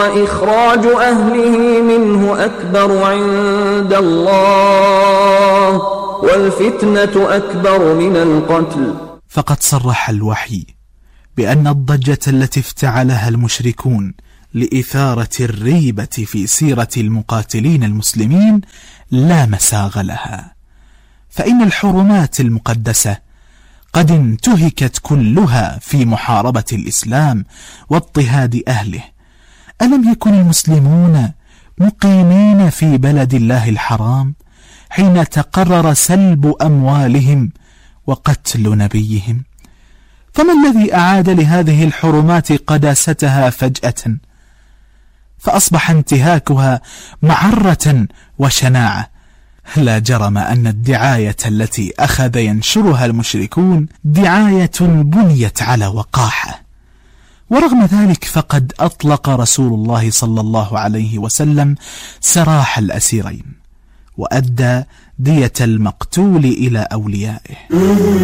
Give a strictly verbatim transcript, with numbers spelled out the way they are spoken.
إخراج أهله منه أكبر عند الله والفتنة أكبر من القتل. فقد صرح الوحي بأن الضجة التي افتعلها المشركون لإثارة الريبة في سيرة المقاتلين المسلمين لا مساغ لها، فإن الحرمات المقدسة قد انتهكت كلها في محاربة الإسلام واضطهاد أهله. ألم يكن المسلمون مقيمين في بلد الله الحرام حين تقرر سلب أموالهم وقتل نبيهم؟ فما الذي أعاد لهذه الحرمات قداستها فجأة، فأصبح انتهاكها معرة وشناعة؟ لا جرم أن الدعاية التي أخذ ينشرها المشركون دعاية بنيت على وقاحة. ورغم ذلك فقد أطلق رسول الله صلى الله عليه وسلم سراح الأسيرين وأدى دية المقتول إلى أوليائه.